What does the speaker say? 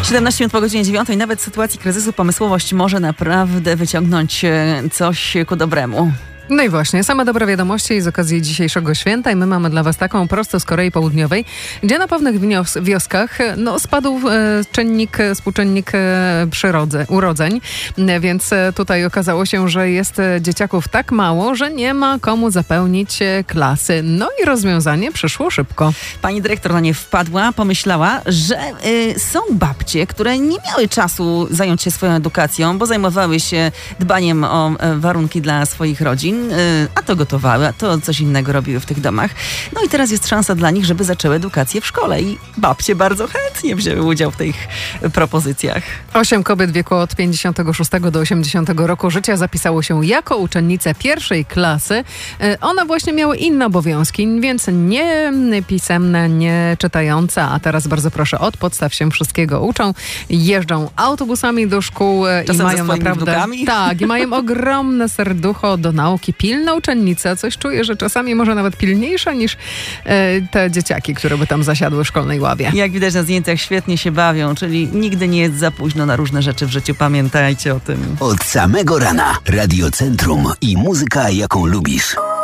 17 minut po godzinie 9. Nawet w sytuacji kryzysu pomysłowość może naprawdę wyciągnąć coś ku dobremu. No i właśnie, same dobre wiadomości z okazji dzisiejszego święta i my mamy dla Was taką prosto z Korei Południowej, gdzie na pewnych wioskach spadł współczynnik urodzeń, więc tutaj okazało się, że jest dzieciaków tak mało, że nie ma komu zapełnić klasy. No i rozwiązanie przyszło szybko. Pani dyrektor na nie wpadła, pomyślała, że są babcie, które nie miały czasu zająć się swoją edukacją, bo zajmowały się dbaniem o warunki dla swoich rodzin. A to gotowały, a to coś innego robiły w tych domach. No i teraz jest szansa dla nich, żeby zaczęły edukację w szkole i babcie bardzo chętnie wzięły udział w tych propozycjach. 8 kobiet w wieku od 56 do 80 roku życia zapisało się jako uczennice pierwszej klasy. One właśnie miały inne obowiązki, więc nie pisemne, nie czytające, a teraz bardzo proszę, od podstaw się wszystkiego uczą. Jeżdżą autobusami do szkół czasem i mają naprawdę wnukami. Tak, i mają ogromne serducho do nauki. Pilna uczennica, coś czuję, że czasami może nawet pilniejsza niż te dzieciaki, które by tam zasiadły w szkolnej ławie. Jak widać na zdjęciach, świetnie się bawią, czyli nigdy nie jest za późno na różne rzeczy w życiu. Pamiętajcie o tym. Od samego rana Radio Centrum i muzyka, jaką lubisz.